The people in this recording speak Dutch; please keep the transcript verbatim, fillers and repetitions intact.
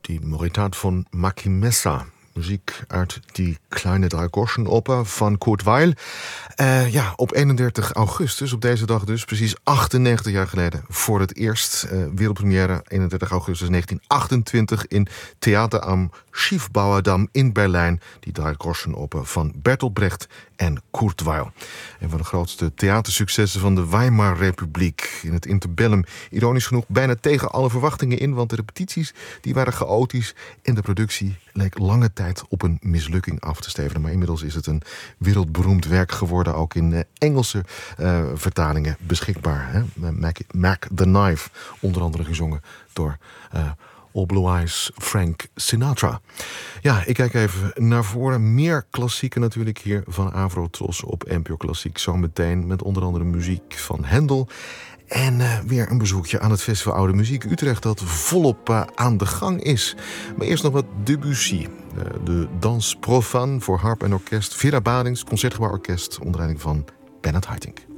Die Moritat van Machimessa. Muziek uit die kleine Dreigroschenoper van Kurt Weill. Uh, ja, op eenendertig augustus, op deze dag dus, precies achtennegentig jaar geleden, voor het eerst. Uh, wereldpremière, eenendertig augustus negentien achtentwintig in Theater am Schiefbauerdam in Berlijn. Die Dreigroschenoper van Bertolt Brecht en Kurt Weill. Een van de grootste theatersuccessen van de Weimar-republiek. In het interbellum, ironisch genoeg, bijna tegen alle verwachtingen in, want de repetities die waren chaotisch en de productie leek lange tijd op een mislukking af te stevenen. Maar inmiddels is het een wereldberoemd werk geworden, ook in uh, Engelse uh, vertalingen beschikbaar. Hè? Mac, Mac the Knife, onder andere gezongen door uh, All Blue Eyes Frank Sinatra. Ja, ik kijk even naar voren. Meer klassieken natuurlijk hier van Avrotros op N P O Klassiek. Zometeen met onder andere muziek van Händel. En uh, weer een bezoekje aan het Festival Oude Muziek Utrecht, dat volop uh, aan de gang is. Maar eerst nog wat Debussy. Uh, de Danse Profane voor harp en orkest. Vera Badings, Concertgebouworkest, onder leiding van Bernard Haitink.